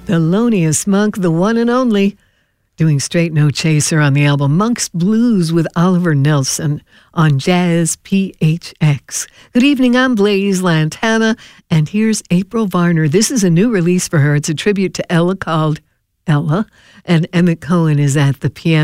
Thelonious Monk, the one and only, doing Straight No Chaser on the album Monk's Blues with Oliver Nelson on Jazz PHX. Good evening, I'm Blaze Lantana, and here's April Varner. This is a new release for her. It's a tribute to Ella called Ella, and Emmett Cohen is at the piano.